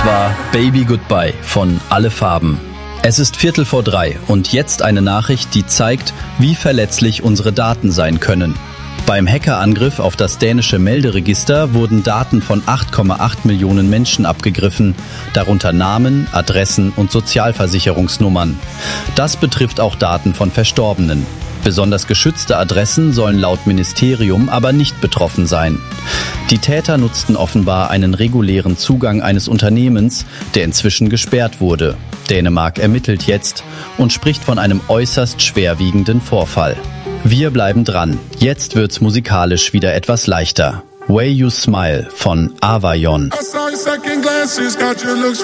war Baby Goodbye von Alle Farben. Es ist 2:45 und jetzt eine Nachricht, die zeigt, wie verletzlich unsere Daten sein können. Beim Hackerangriff auf das dänische Melderegister wurden Daten von 8,8 Millionen Menschen abgegriffen, darunter Namen, Adressen und Sozialversicherungsnummern. Das betrifft auch Daten von Verstorbenen. Besonders geschützte Adressen sollen laut Ministerium aber nicht betroffen sein. Die Täter nutzten offenbar einen regulären Zugang eines Unternehmens, der inzwischen gesperrt wurde. Dänemark ermittelt jetzt und spricht von einem äußerst schwerwiegenden Vorfall. Wir bleiben dran. Jetzt wird's musikalisch wieder etwas leichter. Way You Smile von Avayon.